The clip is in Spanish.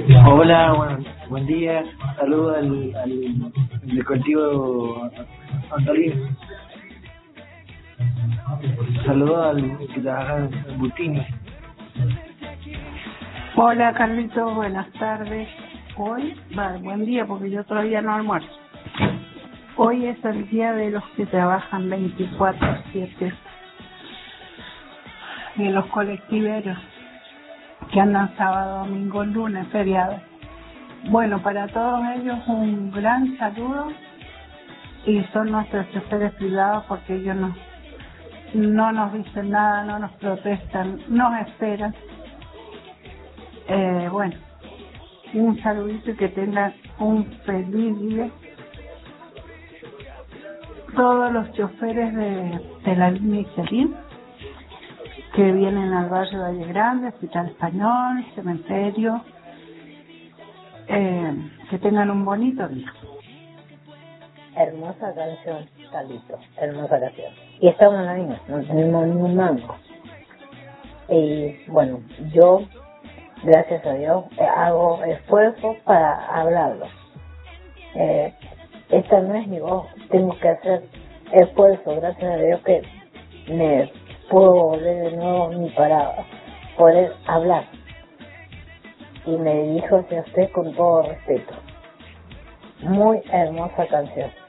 Hola, buen día. Saludos al del colectivo Antolín. Saludos al que trabaja en Butini. Hola Carlitos, buenas tardes. Buen día porque yo todavía no almuerzo. Hoy es el día de los que trabajan 24/7, de los colectiveros que andan sábado, domingo, lunes, feriado. Bueno, para todos ellos un gran saludo, y son nuestros choferes privados porque ellos no nos dicen nada, no nos protestan, nos esperan. Bueno, un saludito y que tengan un feliz día. Todos los choferes de la línea Iselín que vienen al barrio Valle Grande, Hospital Español, Cementerio, que tengan un bonito día. Hermosa canción, Carlito, hermosa canción. Y estamos en la misma, no tenemos ningún mango. Y bueno, yo, gracias a Dios, hago esfuerzo para hablarlo. Esta no es mi voz, tengo que hacer esfuerzo, gracias a Dios que me puedo volver de nuevo mi parada, poder hablar. Y me dirijo hacia usted con todo respeto. Muy hermosa canción.